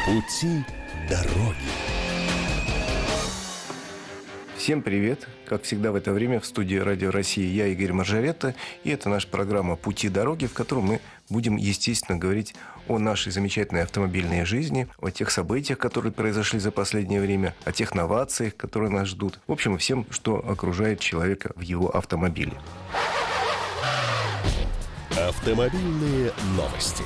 Пути дороги. Всем привет! Как всегда в это время в студии Радио России я, Игорь Маржаретта, и это наша программа «Пути дороги», в которой мы будем, естественно, говорить о нашей замечательной автомобильной жизни, о тех событиях, которые произошли за последнее время, о тех новациях, которые нас ждут. В общем, всем, что окружает человека в его автомобиле. Автомобильные новости.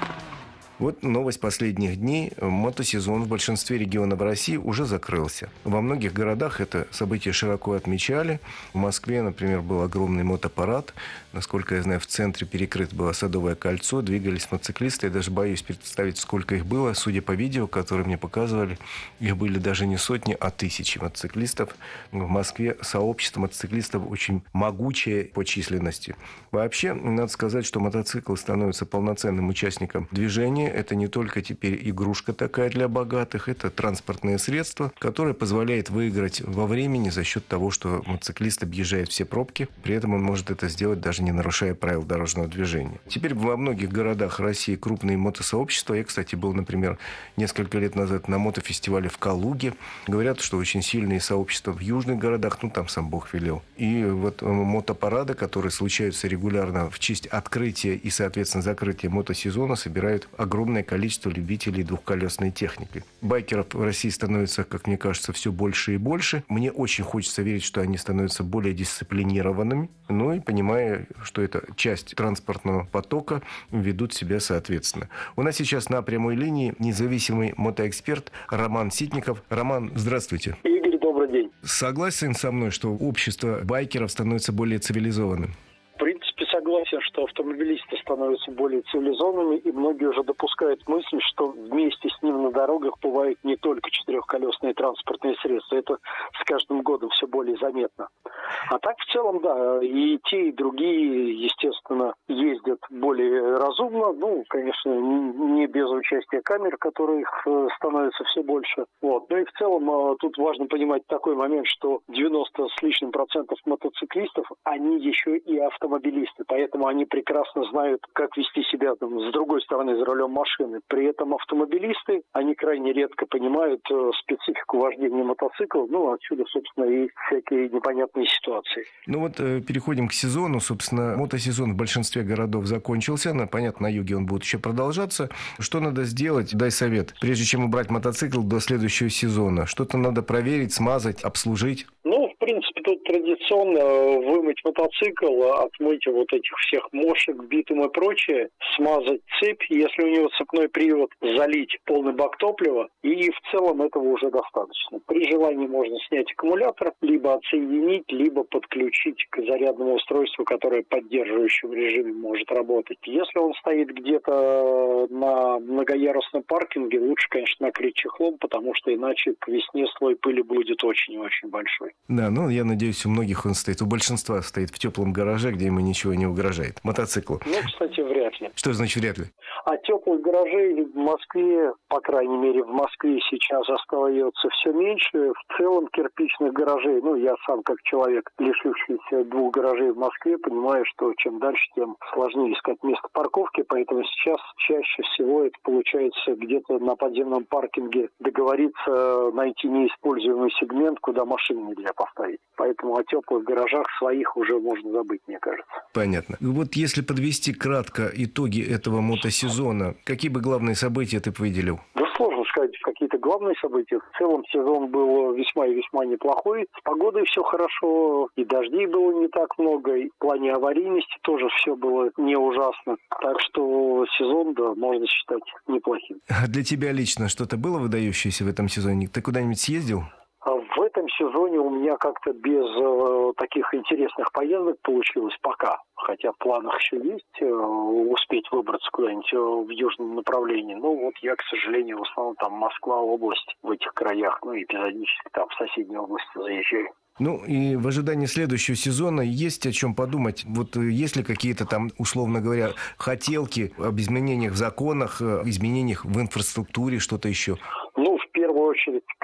Вот новость последних дней. Мотосезон в большинстве регионов России уже закрылся. Во многих городах это событие широко отмечали. В Москве, например, был огромный мотопарад. Насколько я знаю, в центре перекрыто было Садовое кольцо. Двигались мотоциклисты. Я даже боюсь представить, сколько их было. Судя по видео, которые мне показывали, их были даже не сотни, а тысячи мотоциклистов. В Москве сообщество мотоциклистов очень могучее по численности. Вообще, надо сказать, что мотоцикл становится полноценным участником движения. Это не только теперь игрушка такая для богатых, это транспортное средство, которое позволяет выиграть во времени за счет того, что мотоциклист объезжает все пробки, при этом он может это сделать, даже не нарушая правил дорожного движения. Теперь во многих городах России крупные мотосообщества. Я, кстати, был, например, несколько лет назад на мотофестивале в Калуге. Говорят, что очень сильные сообщества в южных городах, там сам Бог велел. И вот мотопарады, которые случаются регулярно в честь открытия и, соответственно, закрытия мотосезона, собирают огромное количество любителей двухколесной техники. Байкеров в России становится, как мне кажется, все больше и больше. Мне очень хочется верить, что они становятся более дисциплинированными. Ну и понимая, что это часть транспортного потока, ведут себя соответственно. У нас сейчас на прямой линии независимый мотоэксперт Роман Ситников. Роман, здравствуйте. Игорь, добрый день. Согласен со мной, что общество байкеров становится более цивилизованным? В принципе, согласен, что автомобилисты становятся более цивилизованными, и многие уже допускают мысль, что вместе с ним на дорогах бывают не только четырехколесные транспортные средства. Это с каждым годом все более заметно. А так, в целом, да, и те, и другие, естественно, ездят более разумно. Ну, конечно, не без участия камер, которых становится все больше. Вот. Ну и в целом, тут важно понимать такой момент, что 90 с лишним процентов мотоциклистов, они еще и автомобилисты. Поэтому они прекрасно знают, как вести себя с другой стороны за рулем машины. При этом автомобилисты, они крайне редко понимают специфику вождения мотоцикла. Ну, отсюда, собственно, и всякие непонятные ситуации. Ну вот переходим к сезону. Собственно, мотосезон в большинстве городов закончился. Понятно, на юге он будет еще продолжаться. Что надо сделать? Дай совет. Прежде чем убрать мотоцикл до следующего сезона. Что-то надо проверить, смазать, обслужить? Ну, в принципе, тут традиционно вымыть мотоцикл, отмыть вот этих всех мошек, битум и прочее, смазать цепь, если у него цепной привод, залить полный бак топлива, и в целом этого уже достаточно. При желании можно снять аккумулятор, либо отсоединить, либо подключить к зарядному устройству, которое в поддерживающем режиме может работать. Если он стоит где-то на многоярусном паркинге, лучше, конечно, накрыть чехлом, потому что иначе к весне слой пыли будет очень-очень большой. Да, я надеюсь, у многих он стоит, у большинства стоит в теплом гараже, где ему ничего не угрожает. Мотоцикл. Ну, кстати, вряд ли. Что значит вряд ли? А теплых гаражей в Москве, по крайней мере, в Москве сейчас остается все меньше. В целом кирпичных гаражей, я сам как человек, лишившийся 2 гаражей в Москве, понимаю, что чем дальше, тем сложнее искать место парковки, поэтому сейчас чаще всего это получается где-то на подземном паркинге договориться найти неиспользуемый сегмент, куда машину нельзя поставить. Поэтому о теплых гаражах своих уже можно забыть, мне кажется. Понятно. Вот если подвести кратко итоги этого мотосезона, какие бы главные события ты бы выделил? Да сложно сказать какие-то главные события. В целом сезон был весьма и весьма неплохой. С погодой все хорошо, и дождей было не так много, и в плане аварийности тоже все было не ужасно. Так что сезон, да, можно считать неплохим. А для тебя лично что-то было выдающееся в этом сезоне? Ты куда-нибудь съездил? В этом сезоне у меня как-то без таких интересных поездок получилось пока. Хотя в планах еще есть успеть выбраться куда-нибудь в южном направлении. Я, к сожалению, в основном там Москва, область в этих краях, и эпизодически там в соседние области заезжаю. И в ожидании следующего сезона есть о чем подумать. Вот есть ли какие-то там, условно говоря, хотелки об изменениях в законах, изменениях в инфраструктуре, что-то еще? В первую очередь,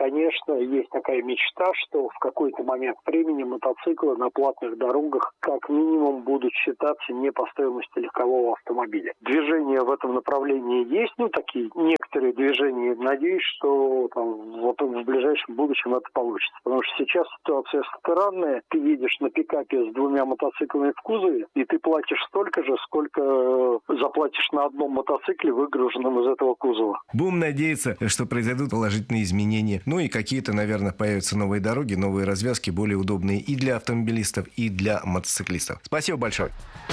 конечно, есть такая мечта, что в какой-то момент времени мотоциклы на платных дорогах как минимум будут считаться не по стоимости легкового автомобиля. Движение в этом направлении есть, такие некоторые движения. Надеюсь, что в ближайшем будущем это получится. Потому что сейчас ситуация странная. Ты едешь на пикапе с 2 мотоциклами в кузове, и ты платишь столько же, сколько заплатишь на одном мотоцикле, выгруженном из этого кузова. Будем надеяться, что произойдут положительные изменения. И какие-то, наверное, появятся новые дороги, новые развязки, более удобные и для автомобилистов, и для мотоциклистов. Спасибо большое.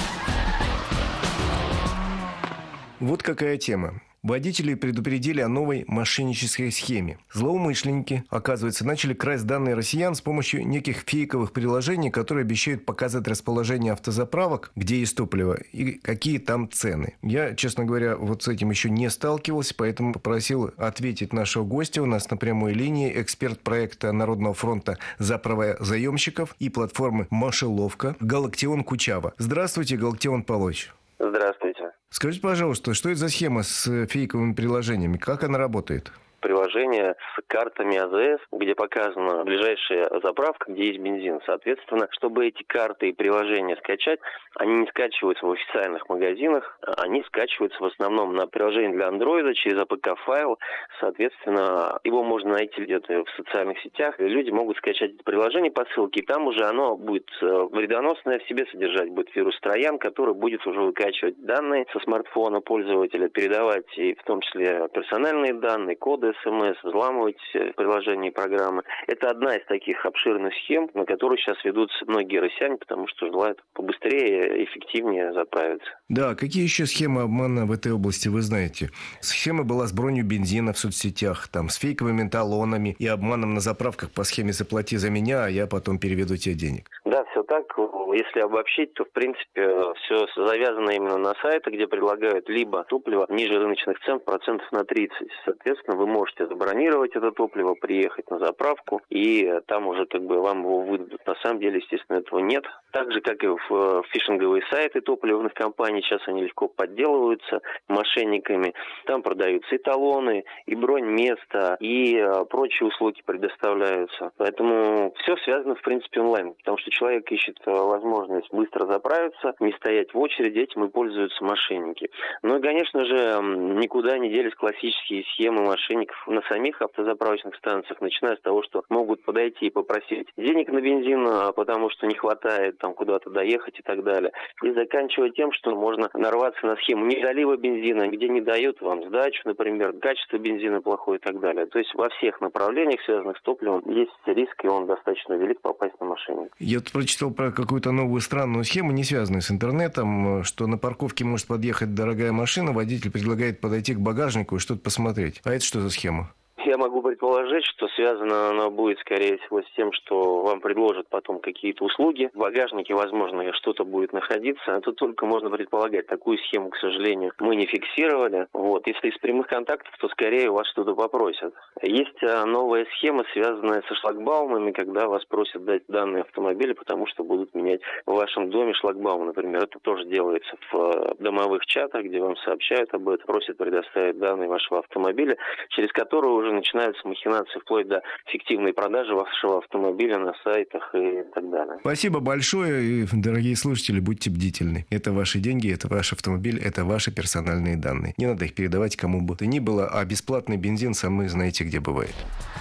Вот какая тема. Водители предупредили о новой мошеннической схеме. Злоумышленники, оказывается, начали красть данные россиян с помощью неких фейковых приложений, которые обещают показать расположение автозаправок, где есть топливо, и какие там цены. Я, честно говоря, с этим еще не сталкивался, поэтому попросил ответить нашего гостя. У нас на прямой линии эксперт проекта Народного фронта за права заемщиков и платформы «Мошеловка» Галактион Кучава. Здравствуйте, Галактион Павлович. Здравствуйте. Скажите, пожалуйста, что это за схема с фейковыми приложениями? Как она работает? Приложение с картами АЗС, где показана ближайшая заправка, где есть бензин. Соответственно, чтобы эти карты и приложения скачать, они не скачиваются в официальных магазинах, они скачиваются в основном на приложение для Android через APK-файл. Соответственно, его можно найти где-то в социальных сетях. И люди могут скачать это приложение по ссылке, и там уже оно будет вредоносное в себе содержать. Будет вирус Троян, который будет уже выкачивать данные со смартфона пользователя, передавать и в том числе персональные данные, коды СМС, взламывать приложения и программы. Это одна из таких обширных схем, на которую сейчас ведутся многие россияне, потому что желают побыстрее и эффективнее заправиться. Да, какие еще схемы обмана в этой области вы знаете? Схема была с бронью бензина в соцсетях, с фейковыми талонами и обманом на заправках по схеме «заплати за меня, а я потом переведу тебе денег». Да, все так. Если обобщить, то, в принципе, все завязано именно на сайтах, где предлагают либо топливо ниже рыночных цен процентов на 30. Соответственно, вы можете забронировать это топливо, приехать на заправку, и там уже вам его выдадут. На самом деле, естественно, этого нет. Так же, как и в фишинговые сайты топливных компаний, сейчас они легко подделываются мошенниками. Там продаются и талоны, и бронь места, и прочие услуги предоставляются. Поэтому все связано, в принципе, онлайн, потому что человек ищет возможность быстро заправиться, не стоять в очереди, этим и пользуются мошенники. Ну и, конечно же, никуда не делись классические схемы мошенников на самих автозаправочных станциях, начиная с того, что могут подойти и попросить денег на бензин, потому что не хватает куда-то доехать и так далее. И заканчивая тем, что можно нарваться на схему недолива бензина, где не дают вам сдачу, например, качество бензина плохое и так далее. То есть во всех направлениях, связанных с топливом, есть риск, и он достаточно велик попасть на мошенника. Я тут прочитал про какую-то новую странную схему, не связанную с интернетом, что на парковке может подъехать дорогая машина, водитель предлагает подойти к багажнику и что-то посмотреть. А это что за схема? Я могу предположить, что связано оно будет, скорее всего, с тем, что вам предложат потом какие-то услуги. В багажнике, возможно, что-то будет находиться. Это только можно предполагать. Такую схему, к сожалению, мы не фиксировали. Если из прямых контактов, то скорее у вас что-то попросят. Есть новая схема, связанная со шлагбаумами, когда вас просят дать данные автомобиля, потому что будут менять в вашем доме шлагбаум, например. Это тоже делается в домовых чатах, где вам сообщают об этом, просят предоставить данные вашего автомобиля, через которые уже начинаются махинации вплоть до фиктивной продажи вашего автомобиля на сайтах и так далее. Спасибо большое. И, дорогие слушатели, будьте бдительны. Это ваши деньги, это ваш автомобиль, это ваши персональные данные. Не надо их передавать кому бы то ни было, а бесплатный бензин сами знаете, где бывает.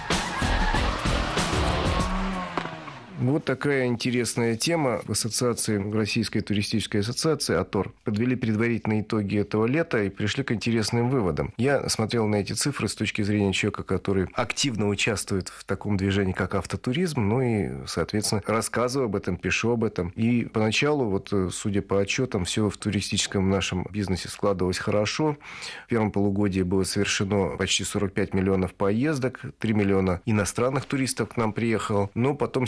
Вот такая интересная тема. В ассоциации, Российской туристической ассоциации АТОР подвели предварительные итоги этого лета и пришли к интересным выводам. Я смотрел на эти цифры с точки зрения человека, который активно участвует в таком движении, как автотуризм, и, соответственно, рассказываю об этом, пишу об этом. И поначалу, судя по отчетам, все в туристическом нашем бизнесе складывалось хорошо. В первом полугодии было совершено почти 45 миллионов поездок, 3 миллиона иностранных туристов к нам приехало. Но потом ситуация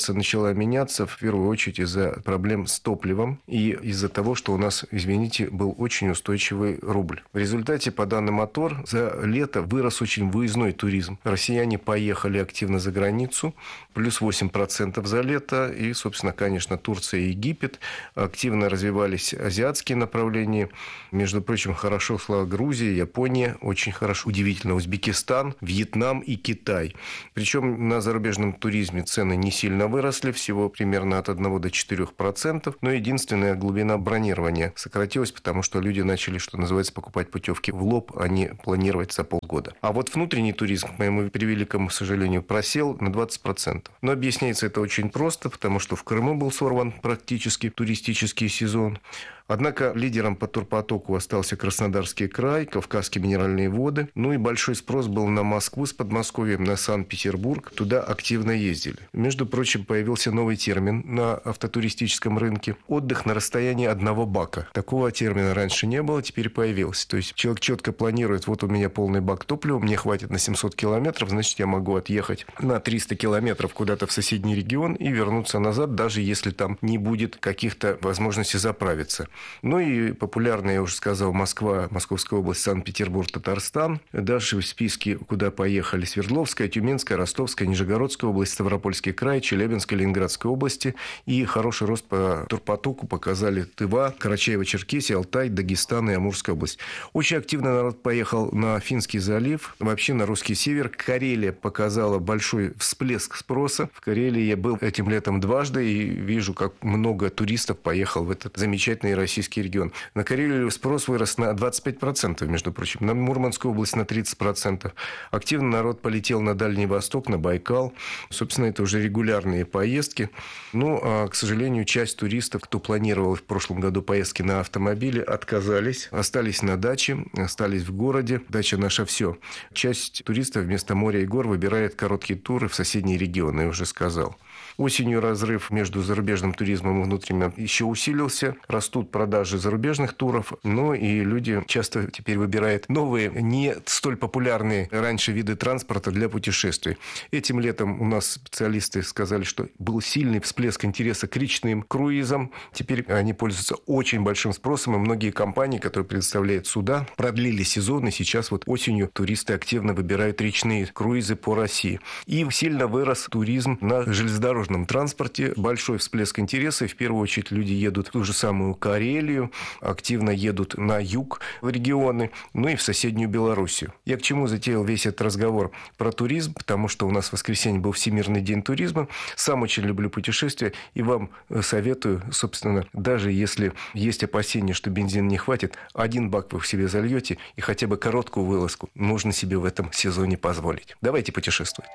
ситуация начала меняться в первую очередь из-за проблем с топливом и из-за того, что у нас, извините, был очень устойчивый рубль. В результате, по данным МОТОР, за лето вырос очень выездной туризм. Россияне поехали активно за границу, плюс 8% за лето. И, собственно, конечно, Турция и Египет. Активно развивались азиатские направления. Между прочим, хорошо шла Грузия, Япония, очень хорошо, удивительно, Узбекистан, Вьетнам и Китай. Причем на зарубежном туризме цены не сильно выросли, всего примерно от 1 до 4%. Но единственная глубина бронирования сократилась, потому что люди начали, что называется, покупать путевки в лоб, а не планировать за полгода. А вот внутренний туризм, к моему превеликому сожалению, просел на 20%. Но объясняется это очень просто, потому что в Крыму был сорван практически туристический сезон. Однако лидером по турпотоку остался Краснодарский край, Кавказские минеральные воды. Ну и большой спрос был на Москву с Подмосковьем, на Санкт-Петербург. Туда активно ездили. Между прочим, появился новый термин на автотуристическом рынке – отдых на расстоянии одного бака. Такого термина раньше не было, теперь появился. То есть человек четко планирует: вот у меня полный бак топлива, мне хватит на 700 километров, значит, я могу отъехать на 300 километров куда-то в соседний регион и вернуться назад, даже если там не будет каких-то возможностей заправиться. Ну и популярно, я уже сказал, Москва, Московская область, Санкт-Петербург, Татарстан. Дальше в списке, куда поехали: Свердловская, Тюменская, Ростовская, Нижегородская область, Ставропольский край, Челябинская, Ленинградская области. И хороший рост по турпотоку показали Тыва, Карачаево-Черкесия, Алтай, Дагестан и Амурская область. Очень активно народ поехал на Финский залив, вообще на русский север. Карелия показала большой всплеск спроса. В Карелии я был этим летом дважды и вижу, как много туристов поехал в этот замечательный российский регион. На Карелию спрос вырос на 25%, между прочим. На Мурманскую область на 30%. Активно народ полетел на Дальний Восток, на Байкал. Собственно, это уже регулярные поездки. Ну, а, к сожалению, часть туристов, кто планировал в прошлом году поездки на автомобиле, отказались. Остались на даче, остались в городе. Дача наша все. Часть туристов вместо моря и гор выбирает короткие туры в соседние регионы, я уже сказал. Осенью разрыв между зарубежным туризмом и внутренним еще усилился. Растут продажи зарубежных туров, но и люди часто теперь выбирают новые, не столь популярные раньше виды транспорта для путешествий. Этим летом у нас специалисты сказали, что был сильный всплеск интереса к речным круизам. Теперь они пользуются очень большим спросом, и многие компании, которые предоставляют суда, продлили сезон, и сейчас вот осенью туристы активно выбирают речные круизы по России. И сильно вырос туризм на железнодорожном транспорте, большой всплеск интереса. И в первую очередь люди едут в ту же самую Карелию, активно едут на юг в регионы, ну и в соседнюю Белоруссию. Я к чему затеял весь этот разговор про туризм? Потому что у нас в воскресенье был Всемирный день туризма. Сам очень люблю путешествия и вам советую, собственно, даже если есть опасения, что бензина не хватит, 1 бак вы в себе зальете, и хотя бы короткую вылазку можно себе в этом сезоне позволить. Давайте путешествовать.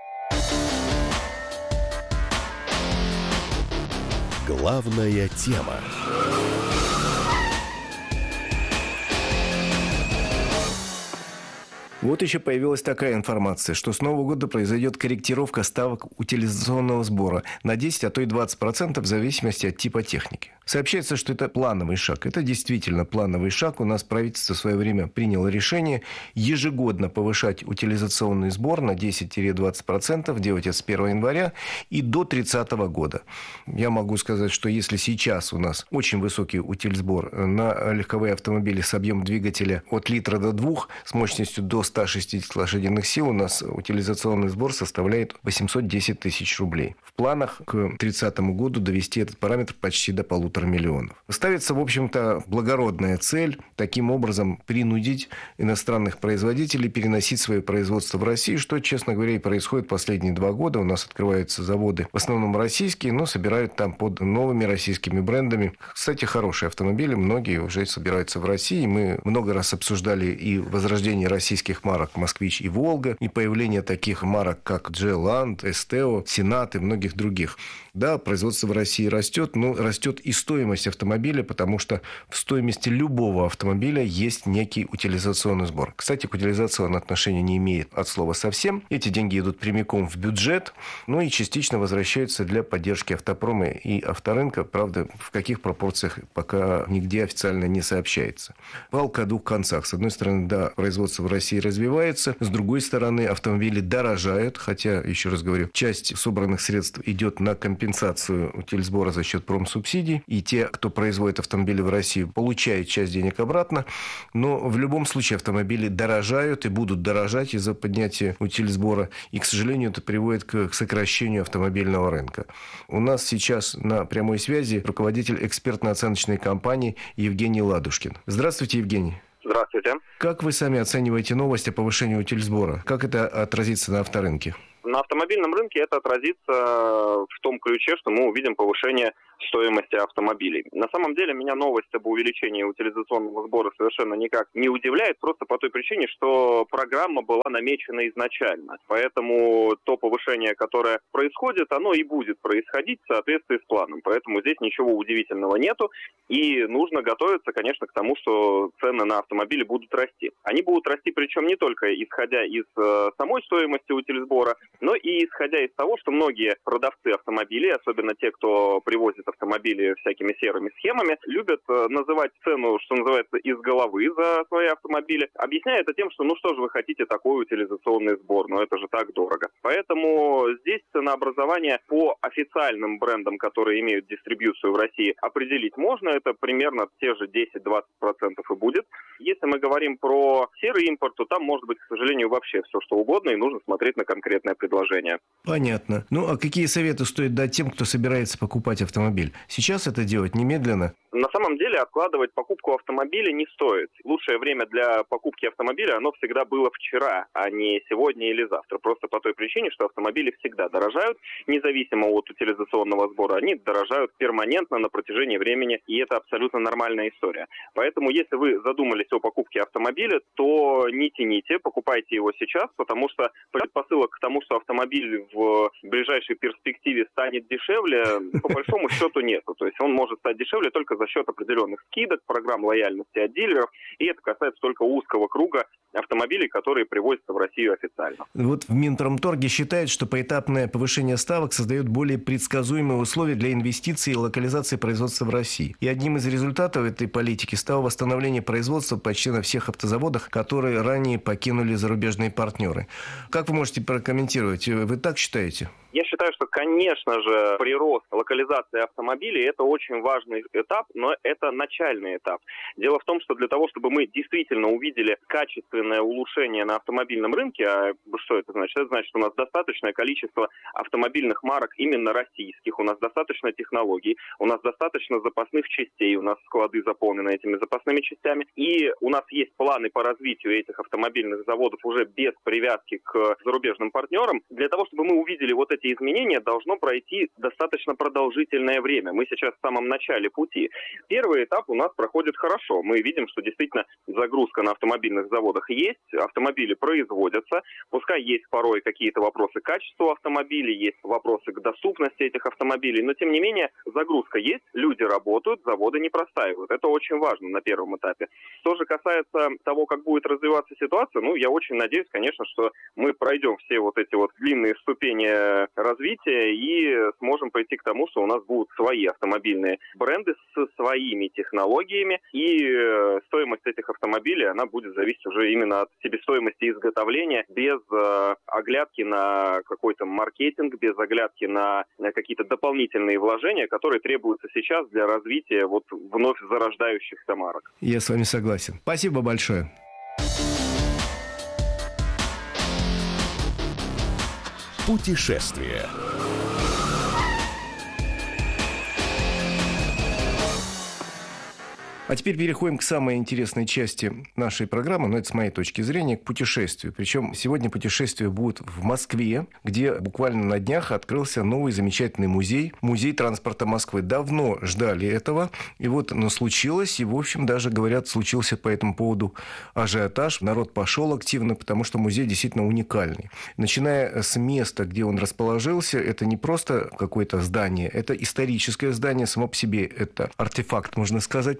Главная тема. Вот еще появилась такая информация, что с Нового года произойдет корректировка ставок утилизационного сбора на 10, а то и 20% в зависимости от типа техники. Сообщается, что это плановый шаг. Это действительно плановый шаг. У нас правительство в свое время приняло решение ежегодно повышать утилизационный сбор на 10-20%, делать это с 1 января и до 30 года. Я могу сказать, что если сейчас у нас очень высокий утильсбор на легковые автомобили с объемом двигателя от литра до 2 с мощностью до 160 лошадиных сил, у нас утилизационный сбор составляет 810 тысяч рублей. В планах к 30 году довести этот параметр почти до 1,5 миллиона. Ставится, в общем-то, благородная цель таким образом принудить иностранных производителей переносить свое производство в Россию, что, честно говоря, и происходит последние 2 года. У нас открываются заводы, в основном российские, но собирают там под новыми российскими брендами. Кстати, хорошие автомобили, многие уже собираются в России. Мы много раз обсуждали и возрождение российских марок «Москвич» и «Волга», и появление таких марок, как «Джеланд», «Эстео», «Сенат» и многих других. Да, производство в России растет, но растет и стоимость автомобиля, потому что в стоимости любого автомобиля есть некий утилизационный сбор. Кстати, к утилизации он отношения не имеет от слова совсем. Эти деньги идут прямиком в бюджет, ну и частично возвращаются для поддержки автопрома и авторынка. Правда, в каких пропорциях пока нигде официально не сообщается. Палка о двух концах. С одной стороны, да, производство в России развивается. С другой стороны, автомобили дорожают, хотя, еще раз говорю, часть собранных средств идет на компенсацию утильсбора за счет промсубсидий, и те, кто производит автомобили в России, получают часть денег обратно. Но в любом случае автомобили дорожают и будут дорожать из-за поднятия утильсбора. И, к сожалению, это приводит к сокращению автомобильного рынка. У нас сейчас на прямой связи руководитель экспертно-оценочной компании Евгений Ладушкин. Здравствуйте, Евгений. Здравствуйте. Как вы сами оцениваете новость о повышении утильсбора? Как это отразится на авторынке? На автомобильном рынке это отразится в том ключе, что мы увидим повышение стоимости автомобилей. На самом деле меня новость об увеличении утилизационного сбора совершенно никак не удивляет, просто по той причине, что программа была намечена изначально. Поэтому то повышение, которое происходит, оно и будет происходить в соответствии с планом. Поэтому здесь ничего удивительного нету. И нужно готовиться, конечно, к тому, что цены на автомобили будут расти. Они будут расти, причем не только исходя из самой стоимости утильсбора, но и исходя из того, что многие продавцы автомобилей, особенно те, кто привозит автомобили всякими серыми схемами, любят называть цену, что называется, из головы за свои автомобили, объясняя это тем, что ну что же вы хотите такой утилизационный сбор, но это же так дорого. Поэтому здесь ценообразование по официальным брендам, которые имеют дистрибьюцию в России, определить можно, это примерно те же 10-20% и будет. Если мы говорим про серый импорт, то там может быть, к сожалению, вообще все что угодно, и нужно смотреть на конкретное предложение. Понятно. Ну, а какие советы стоит дать тем, кто собирается покупать автомобиль? Сейчас это делать немедленно? На самом деле откладывать покупку автомобиля не стоит. Лучшее время для покупки автомобиля, оно всегда было вчера, а не сегодня или завтра. Просто по той причине, что автомобили всегда дорожают, независимо от утилизационного сбора. Они дорожают перманентно на протяжении времени, и это абсолютно нормальная история. Поэтому, если вы задумались о покупке автомобиля, то не тяните, покупайте его сейчас, потому что предпосылок к тому, что автомобиль в ближайшей перспективе станет дешевле, по большому счету нету. То есть он может стать дешевле только за счет определенных скидок, программ лояльности от дилеров, и это касается только узкого круга автомобилей, которые привозятся в Россию официально. Вот в Минпромторге считают, что поэтапное повышение ставок создает более предсказуемые условия для инвестиций и локализации производства в России. И одним из результатов этой политики стало восстановление производства почти на всех автозаводах, которые ранее покинули зарубежные партнеры. Как вы можете прокомментировать? Вы так считаете? Я считаю, что, конечно же, прирост локализации автомобилей – это очень важный этап, но это начальный этап. Дело в том, что для того, чтобы мы действительно увидели качественное улучшение на автомобильном рынке, а что это значит? Это значит, что у нас достаточное количество автомобильных марок именно российских, у нас достаточно технологий, у нас достаточно запасных частей, у нас склады заполнены этими запасными частями, и у нас есть планы по развитию этих автомобильных заводов уже без привязки к зарубежным партнерам. Для того, чтобы мы увидели вот эти изменения, должно пройти достаточно продолжительное время. Мы сейчас в самом начале пути. Первый этап у нас проходит хорошо. Мы видим, что действительно загрузка на автомобильных заводах есть, автомобили производятся, пускай есть порой какие-то вопросы к качеству автомобилей, есть вопросы к доступности этих автомобилей, но тем не менее загрузка есть, люди работают, заводы не простаивают. Это очень важно на первом этапе. Что же касается того, как будет развиваться ситуация, я очень надеюсь, конечно, что мы пройдем все вот эти вот длинные ступени развития и сможем прийти к тому, что у нас будут свои автомобильные бренды со своими технологиями, и стоимость этих автомобилей, она будет зависеть уже именно от себестоимости изготовления, без оглядки на какой-то маркетинг, без оглядки на какие-то дополнительные вложения, которые требуются сейчас для развития вот вновь зарождающихся марок. Я с вами согласен. Спасибо большое. Путешествие. А теперь переходим к самой интересной части нашей программы, но это с моей точки зрения, к путешествию. Причем сегодня путешествие будет в Москве, где буквально на днях открылся новый замечательный музей. Музей транспорта Москвы. Давно ждали этого. И вот оно случилось. И, в общем, даже, говорят, случился по этому поводу ажиотаж. Народ пошел активно, потому что музей действительно уникальный. Начиная с места, где он расположился, это не просто какое-то здание, это историческое здание. Само по себе это артефакт, можно сказать, потому что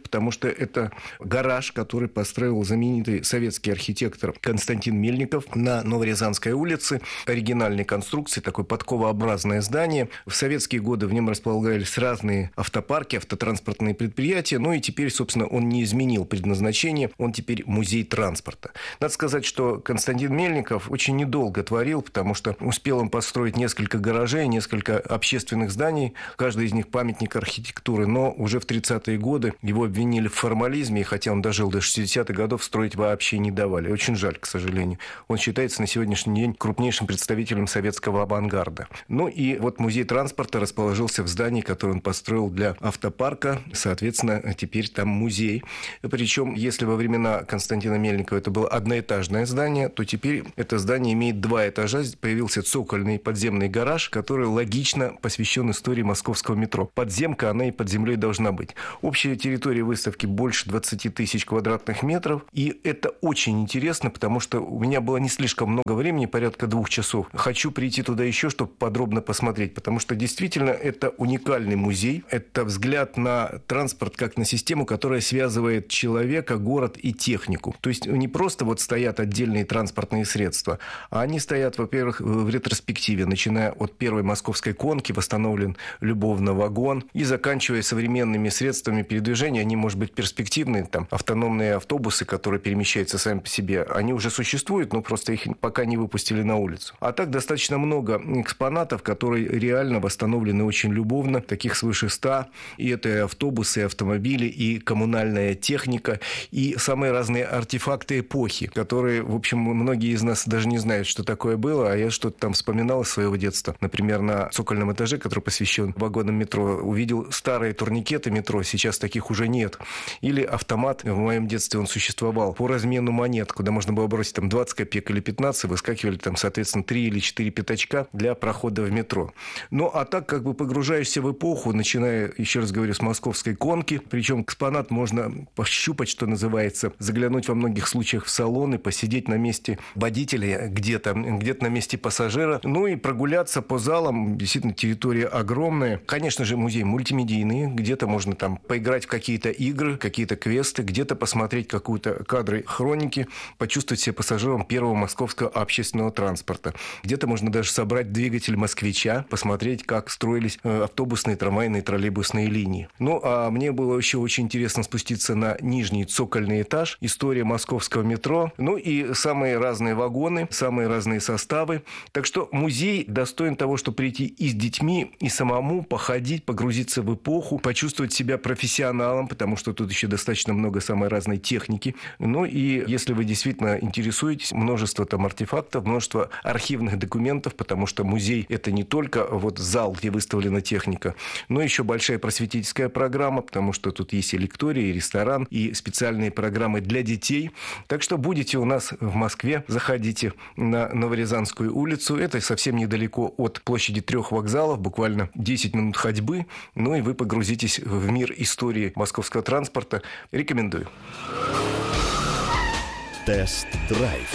что это гараж, который построил знаменитый советский архитектор Константин Мельников на Новорязанской улице. Оригинальной конструкции, такое подковообразное здание. В советские годы в нем располагались разные автопарки, автотранспортные предприятия. Ну и теперь, собственно, он не изменил предназначение. Он теперь музей транспорта. Надо сказать, что Константин Мельников очень недолго творил, потому что успел он построить несколько гаражей, несколько общественных зданий. Каждый из них памятник архитектуры. Но уже в 30-е годы его обвинили в формализме. И хотя он дожил до 60-х годов, строить вообще не давали. Очень жаль, к сожалению. Он считается на сегодняшний день крупнейшим представителем советского авангарда. Ну и вот музей транспорта расположился в здании, которое он построил для автопарка. Соответственно, теперь там музей. Причем, если во времена Константина Мельникова это было одноэтажное здание, то теперь это здание имеет 2 этажа. Появился цокольный подземный гараж, который логично посвящен истории московского метро. Подземка, она и под землей должна быть. Общая территория выставки больше 20 тысяч квадратных метров. И это очень интересно, потому что у меня было не слишком много времени, порядка 2 часов. Хочу прийти туда еще, чтобы подробно посмотреть, потому что действительно это уникальный музей. Это взгляд на транспорт как на систему, которая связывает человека, город и технику. То есть не просто вот стоят отдельные транспортные средства, а они стоят, во-первых, в ретроспективе, начиная от первой московской конки, восстановлен любовно вагон, и заканчивая современными средствами передвижения. Они, может быть, перспективные, там, автономные автобусы, которые перемещаются сами по себе, они уже существуют, но просто их пока не выпустили на улицу. А так достаточно много экспонатов, которые реально восстановлены очень любовно, таких свыше 100. И это и автобусы, и автомобили, и коммунальная техника, и самые разные артефакты эпохи, которые, в общем, многие из нас даже не знают, что такое было, а я что-то там вспоминал из своего детства. Например, на цокольном этаже, который посвящен вагонам метро, увидел старые турникеты метро, сейчас таких уже нет. Или автомат, в моем детстве он существовал, по размену монет, куда можно было бросить там 20 копеек или 15, выскакивали там, соответственно, 3 или 4 пятачка для прохода в метро. Ну, а так как бы погружаешься в эпоху, начиная, еще раз говорю, с московской конки, причем экспонат можно пощупать, что называется, заглянуть во многих случаях в салоны, посидеть на месте водителя где-то на месте пассажира, ну и прогуляться по залам. Действительно, территория огромная. Конечно же, музей мультимедийный, где-то можно там поиграть в какие-то игры, какие-то квесты, где-то посмотреть какие-то кадры хроники, почувствовать себя пассажиром первого московского общественного транспорта. Где-то можно даже собрать двигатель «Москвича», посмотреть, как строились автобусные, трамвайные, троллейбусные линии. Ну, а мне было еще очень интересно спуститься на нижний цокольный этаж. История московского метро. Ну и самые разные вагоны, самые разные составы. Так что музей достоин того, чтобы прийти и с детьми, и самому походить, погрузиться в эпоху, почувствовать себя профессионалом, потому что тут еще достаточно много самой разной техники. Ну и если вы действительно интересуетесь, множество там артефактов, множество архивных документов, потому что музей – это не только вот зал, где выставлена техника, но еще большая просветительская программа, потому что тут есть и лектории, и ресторан, и специальные программы для детей. Так что будете у нас в Москве, заходите на Новорязанскую улицу. Это совсем недалеко от площади 3 вокзалов, буквально 10 минут ходьбы. Ну и вы погрузитесь в мир истории московского транспорта. Рекомендую. Тест-драйв.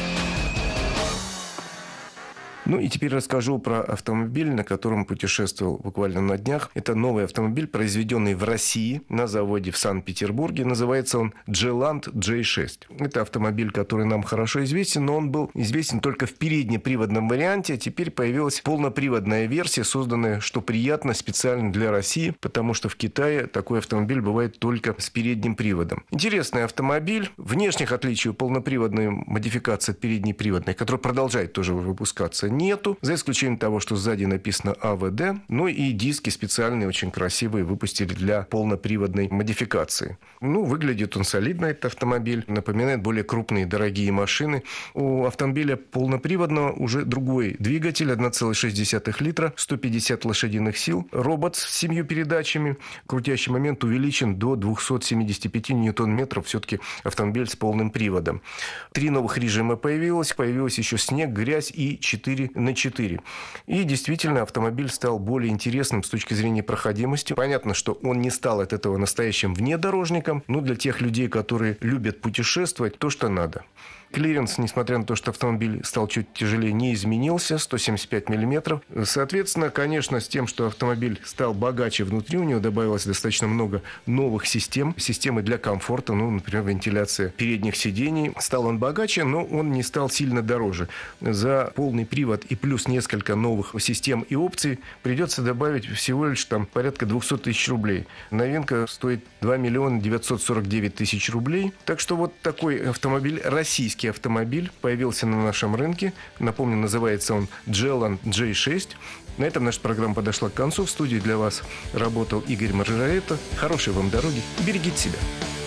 Ну и теперь расскажу про автомобиль, на котором путешествовал буквально на днях. Это новый автомобиль, произведенный в России на заводе в Санкт-Петербурге. Называется он Geland J6. Это автомобиль, который нам хорошо известен, но он был известен только в переднеприводном варианте. А теперь появилась полноприводная версия, созданная, что приятно, специально для России, потому что в Китае такой автомобиль бывает только с передним приводом. Интересный автомобиль. Внешних отличий у полноприводной модификации от переднеприводной, которая продолжает тоже выпускаться, нету, за исключением того, что сзади написано АВД. Ну и диски специальные, очень красивые, выпустили для полноприводной модификации. Ну, выглядит он солидно, этот автомобиль. Напоминает более крупные дорогие машины. У автомобиля полноприводного уже другой двигатель, 1,6 литра, 150 лошадиных сил. Робот с 7 передачами. Крутящий момент увеличен до 275 ньютон-метров. Все-таки автомобиль с полным приводом. 3 новых режима появилось. Появилось еще снег, грязь и 4x4. И действительно, автомобиль стал более интересным с точки зрения проходимости. Понятно, что он не стал от этого настоящим внедорожником, но для тех людей, которые любят путешествовать, то, что надо. Клиренс, несмотря на то, что автомобиль стал чуть тяжелее, не изменился, 175 мм. Соответственно, конечно, с тем, что автомобиль стал богаче внутри, у него добавилось достаточно много новых систем. Системы для комфорта, например, вентиляция передних сидений. Стал он богаче, но он не стал сильно дороже. За полный привод и плюс несколько новых систем и опций придется добавить всего лишь порядка 200 тысяч рублей. Новинка стоит 2 миллиона 949 тысяч рублей. Так что вот такой автомобиль, российский автомобиль, появился на нашем рынке. Напомню, называется он Джелан J6. На этом наша программа подошла к концу. В студии для вас работал Игорь Маржарета. Хорошей вам дороги. Берегите себя.